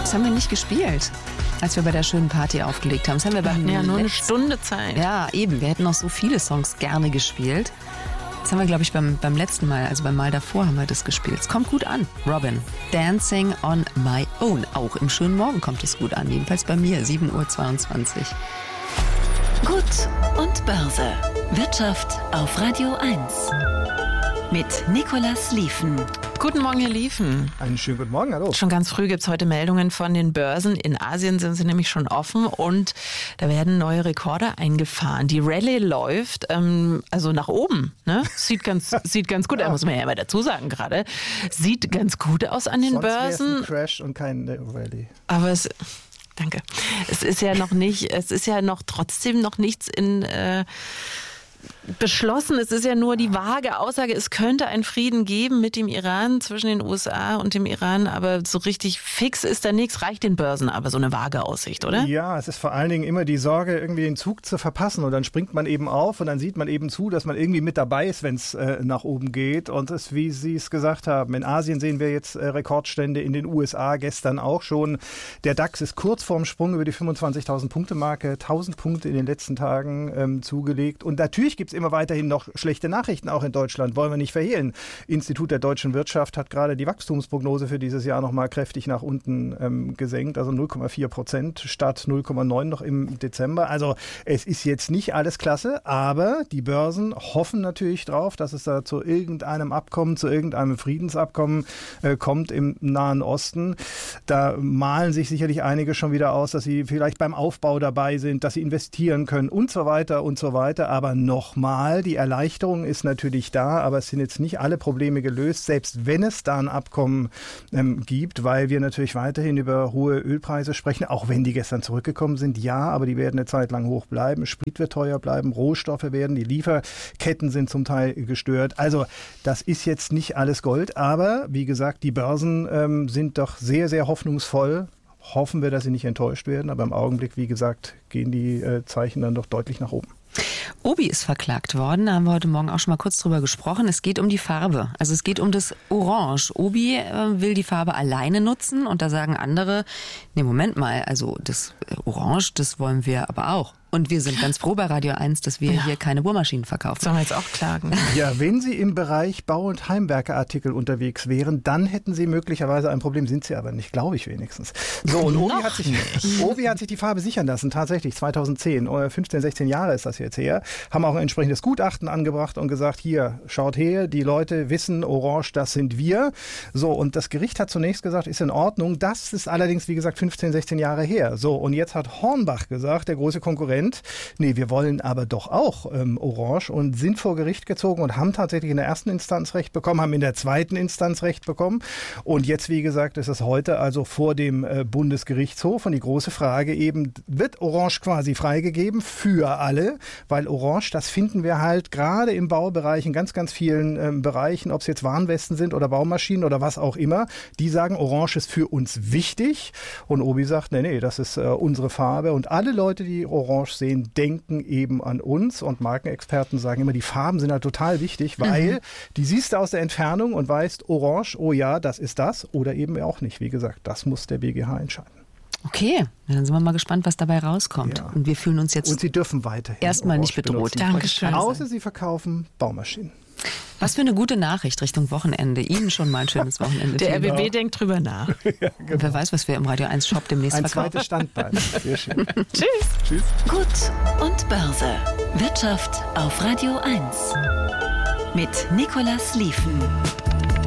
Das haben wir nicht gespielt, als wir bei der schönen Party aufgelegt haben. Das haben wir beim nur eine Stunde Zeit. Ja, eben. Wir hätten noch so viele Songs gerne gespielt. Das haben wir, glaube ich, beim letzten Mal, also beim Mal davor haben wir das gespielt. Es kommt gut an. Robin, Dancing on My Own. Auch im schönen Morgen kommt es gut an. Jedenfalls bei mir, 7:22 Uhr. Gut und Börse. Wirtschaft auf Radio 1. Mit Nicolas Lieven. Guten Morgen, Herr Lieven. Einen schönen guten Morgen, hallo. Schon ganz früh gibt es heute Meldungen von den Börsen. In Asien sind sie nämlich schon offen und da werden neue Rekorde eingefahren. Die Rallye läuft also nach oben. Ne? Sieht ganz gut aus, muss man ja immer dazu sagen gerade. Sieht ganz gut aus an den Sonst Börsen. Ein Crash und kein Rallye. Aber danke. Es ist ja trotzdem noch nichts beschlossen. Es ist ja nur die vage Aussage, es könnte einen Frieden geben mit dem Iran, zwischen den USA und dem Iran, aber so richtig fix ist da nichts, reicht den Börsen aber so eine vage Aussicht, oder? Ja, es ist vor allen Dingen immer die Sorge, irgendwie den Zug zu verpassen und dann springt man eben auf und dann sieht man eben zu, dass man irgendwie mit dabei ist, wenn es nach oben geht und es, wie Sie es gesagt haben, in Asien sehen wir jetzt Rekordstände, in den USA gestern auch schon. Der DAX ist kurz vorm Sprung über die 25.000 Punkte Marke, 1.000 Punkte in den letzten Tagen zugelegt und natürlich gibt es immer weiterhin noch schlechte Nachrichten, auch in Deutschland, wollen wir nicht verhehlen. Institut der deutschen Wirtschaft hat gerade die Wachstumsprognose für dieses Jahr nochmal kräftig nach unten gesenkt, also 0,4% statt 0,9 noch im Dezember. Also es ist jetzt nicht alles klasse, aber die Börsen hoffen natürlich drauf, dass es da zu irgendeinem Abkommen, zu irgendeinem Friedensabkommen kommt im Nahen Osten. Da malen sich sicherlich einige schon wieder aus, dass sie vielleicht beim Aufbau dabei sind, dass sie investieren können und so weiter und so weiter, aber nochmal, die Erleichterung ist natürlich da, aber es sind jetzt nicht alle Probleme gelöst, selbst wenn es da ein Abkommen gibt, weil wir natürlich weiterhin über hohe Ölpreise sprechen, auch wenn die gestern zurückgekommen sind, ja, aber die werden eine Zeit lang hoch bleiben, Sprit wird teuer bleiben, Rohstoffe werden, die Lieferketten sind zum Teil gestört, also das ist jetzt nicht alles Gold, aber wie gesagt, die Börsen sind doch sehr, sehr hoffnungsvoll. Hoffen wir, dass sie nicht enttäuscht werden, aber im Augenblick, wie gesagt, gehen die Zeichen dann doch deutlich nach oben. Obi ist verklagt worden, da haben wir heute Morgen auch schon mal kurz drüber gesprochen. Es geht um die Farbe, also es geht um das Orange. Obi will die Farbe alleine nutzen und da sagen andere, nee, Moment mal, also das Orange, das wollen wir aber auch. Und wir sind ganz froh bei Radio 1, dass wir hier keine Bohrmaschinen verkaufen. Sollen wir jetzt auch klagen? Ja, wenn Sie im Bereich Bau- und Heimwerkerartikel unterwegs wären, dann hätten Sie möglicherweise ein Problem, sind Sie aber nicht, glaube ich wenigstens. So, und Obi hat sich die Farbe sichern lassen, tatsächlich 2010, 15, 16 Jahre ist das jetzt her, haben auch ein entsprechendes Gutachten angebracht und gesagt, hier, schaut her, die Leute wissen, Orange, das sind wir. So, und das Gericht hat zunächst gesagt, ist in Ordnung, das ist allerdings, wie gesagt, 15, 16 Jahre her. So, und jetzt hat Hornbach gesagt, der große Konkurrent, nee, wir wollen aber doch auch Orange und sind vor Gericht gezogen und haben tatsächlich in der ersten Instanz Recht bekommen, haben in der zweiten Instanz Recht bekommen und jetzt, wie gesagt, ist es heute also vor dem Bundesgerichtshof und die große Frage eben, wird Orange quasi freigegeben für alle, weil Orange, das finden wir halt gerade im Baubereich in ganz, ganz vielen Bereichen, ob es jetzt Warnwesten sind oder Baumaschinen oder was auch immer, die sagen, Orange ist für uns wichtig und Obi sagt, nee, das ist unsere Farbe und alle Leute, die Orange sehen, denken eben an uns und Markenexperten sagen immer, die Farben sind halt total wichtig, weil die siehst du aus der Entfernung und weißt, Orange, oh ja, das ist das oder eben auch nicht. Wie gesagt, das muss der BGH entscheiden. Okay, dann sind wir mal gespannt, was dabei rauskommt. Ja. Und wir fühlen uns jetzt und Sie dürfen weiterhin erstmal nicht bedroht. Dankeschön. Außer Sie verkaufen Baumaschinen. Was für eine gute Nachricht Richtung Wochenende. Ihnen schon mal ein schönes Wochenende. Der RBB denkt drüber nach. Ja, genau. Und wer weiß, was wir im Radio 1 Shop demnächst Ein verkaufen. zweites Standbein. Sehr schön. Tschüss. Tschüss. Gut und Börse. Wirtschaft auf Radio 1. Mit Nicolas Lieven.